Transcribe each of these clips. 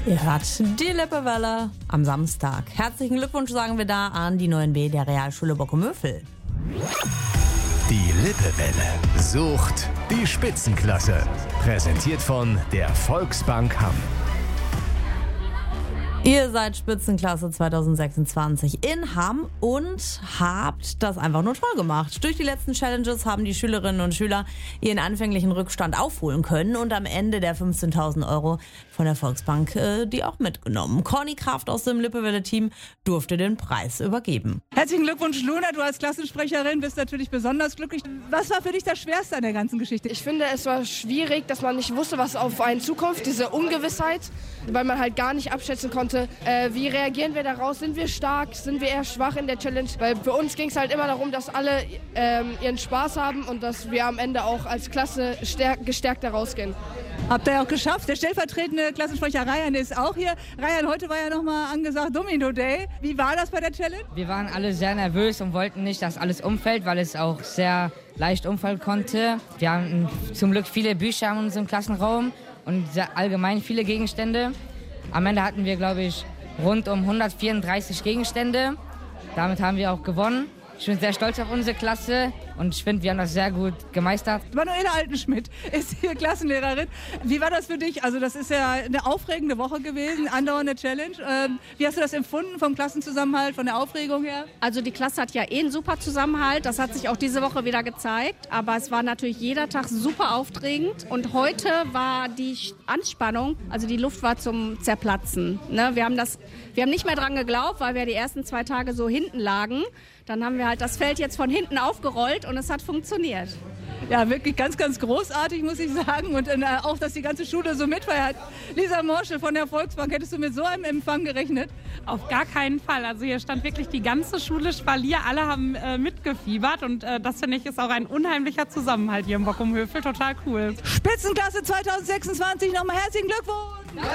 Ihr hört die Lippewelle am Samstag. Herzlichen Glückwunsch sagen wir da an die 9b der Realschule Bockumövel. Die Lippewelle sucht die Spitzenklasse. Präsentiert von der Volksbank Hamm. Ihr seid Spitzenklasse 2026 in Hamm und habt das einfach nur toll gemacht. Durch die letzten Challenges haben die Schülerinnen und Schüler ihren anfänglichen Rückstand aufholen können und am Ende der 15.000 Euro von der Volksbank die auch mitgenommen. Conny Kraft aus dem Lippewelle-Team durfte den Preis übergeben. Herzlichen Glückwunsch, Luna. Du als Klassensprecherin bist natürlich besonders glücklich. Was war für dich das Schwerste an der ganzen Geschichte? Ich finde, es war schwierig, dass man nicht wusste, was auf einen zukommt, diese Ungewissheit, weil man halt gar nicht abschätzen konnte, wie reagieren wir daraus, sind wir stark, sind wir eher schwach in der Challenge, weil für uns ging es halt immer darum, dass alle ihren Spaß haben und dass wir am Ende auch als Klasse gestärkt daraus gehen. Habt ihr auch geschafft. Der stellvertretende Klassensprecher Ryan ist auch hier. Ryan, heute war ja nochmal angesagt Domino Day. Wie war das bei der Challenge? Wir waren alle sehr nervös und wollten nicht, dass alles umfällt, weil es auch sehr leicht umfallen konnte. Wir haben zum Glück viele Bücher in unserem Klassenraum und allgemein viele Gegenstände. Am Ende hatten wir, glaube ich, rund um 134 Gegenstände. Damit haben wir auch gewonnen. Ich bin sehr stolz auf unsere Klasse und ich finde, wir haben das sehr gut gemeistert. Manuela Altenschmidt ist hier Klassenlehrerin. Wie war das für dich? Also das ist ja eine aufregende Woche gewesen, andauernde Challenge. Wie hast du das empfunden vom Klassenzusammenhalt, von der Aufregung her? Also die Klasse hat ja einen super Zusammenhalt. Das hat sich auch diese Woche wieder gezeigt. Aber es war natürlich jeder Tag super aufregend. Und heute war die Anspannung, also die Luft war zum Zerplatzen. Ne? Wir haben nicht mehr dran geglaubt, weil wir die ersten 2 Tage so hinten lagen. Dann haben wir halt das Feld jetzt von hinten aufgerollt und es hat funktioniert. Ja, wirklich ganz, ganz großartig, muss ich sagen. Und auch, dass die ganze Schule so mitfeiert. Lisa Morschel von der Volksbank, hättest du mit so einem Empfang gerechnet? Auf gar keinen Fall. Also hier stand wirklich die ganze Schule Spalier. Alle haben mitgefiebert und das finde ich ist auch ein unheimlicher Zusammenhalt hier im Bockumövel. Total cool. Spitzenklasse 2026, nochmal herzlichen Glückwunsch!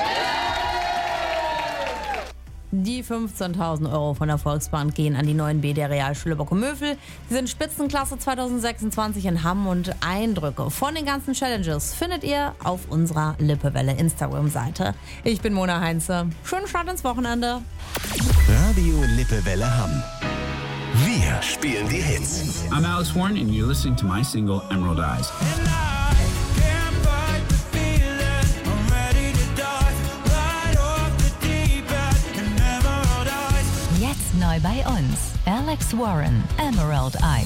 Die 15.000 Euro von der Volksbank gehen an die 9b der Realschule Bockumövel. Sie sind Spitzenklasse 2026 in Hamm und Eindrücke von den ganzen Challenges findet ihr auf unserer Lippewelle Instagram-Seite. Ich bin Mona Heinze. Schönen Start ins Wochenende. Radio Lippewelle Hamm. Wir spielen die Hits. I'm Alex Warren and you're listening to my single Emerald Eyes. Neu bei uns, Alex Warren, Emerald Eyes.